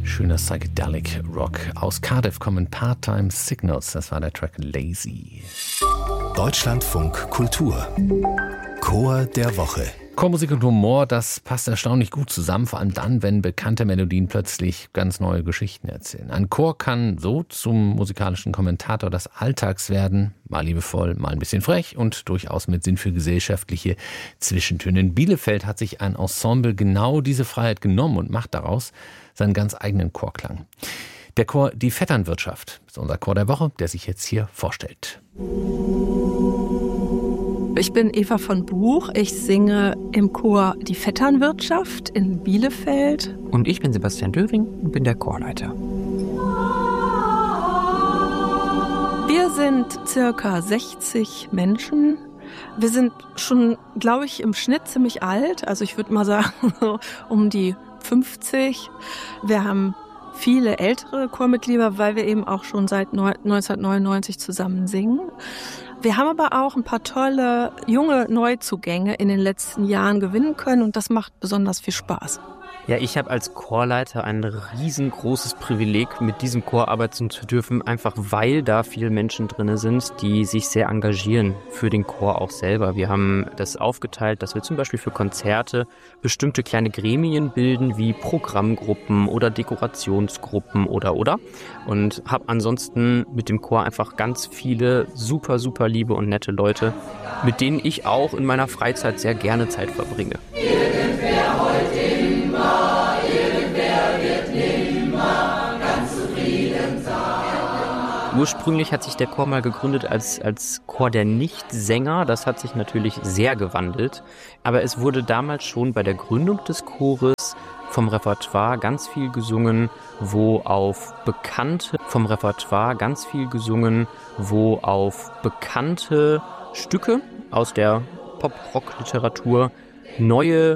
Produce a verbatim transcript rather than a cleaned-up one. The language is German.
Schöner Psychedelic Rock. Aus Cardiff kommen Part-Time Signals. Das war der Track Lazy. Deutschlandfunk Kultur. Chor der Woche. Chormusik und Humor, das passt erstaunlich gut zusammen, vor allem dann, wenn bekannte Melodien plötzlich ganz neue Geschichten erzählen. Ein Chor kann so zum musikalischen Kommentator des Alltags werden, mal liebevoll, mal ein bisschen frech und durchaus mit Sinn für gesellschaftliche Zwischentöne. In Bielefeld hat sich ein Ensemble genau diese Freiheit genommen und macht daraus seinen ganz eigenen Chorklang. Der Chor Die Vetternwirtschaft ist unser Chor der Woche, der sich jetzt hier vorstellt. Ich bin Eva von Buch. Ich singe im Chor Die Vetternwirtschaft in Bielefeld. Und ich bin Sebastian Döring und bin der Chorleiter. Wir sind circa sechzig Menschen. Wir sind schon, glaube ich, im Schnitt ziemlich alt. Also ich würde mal sagen, so um die fünfzig. Wir haben viele ältere Chormitglieder, weil wir eben auch schon seit neunzehnhundertneunundneunzig zusammen singen. Wir haben aber auch ein paar tolle junge Neuzugänge in den letzten Jahren gewinnen können und das macht besonders viel Spaß. Ja, ich habe als Chorleiter ein riesengroßes Privileg, mit diesem Chor arbeiten zu dürfen, einfach weil da viele Menschen drin sind, die sich sehr engagieren für den Chor auch selber. Wir haben das aufgeteilt, dass wir zum Beispiel für Konzerte bestimmte kleine Gremien bilden, wie Programmgruppen oder Dekorationsgruppen oder oder. Und habe ansonsten mit dem Chor einfach ganz viele super, super liebe und nette Leute, mit denen ich auch in meiner Freizeit sehr gerne Zeit verbringe. Irgendwer heute immer, irgendwer wird nimmer ganz zufrieden sein. Ursprünglich hat sich der Chor mal gegründet als, als Chor der Nichtsänger. Das hat sich natürlich sehr gewandelt. Aber es wurde damals schon bei der Gründung des Chores vom Repertoire ganz viel gesungen, wo auf bekannte, vom Repertoire ganz viel gesungen, wo auf bekannte Stücke aus der Pop-Rock-Literatur neue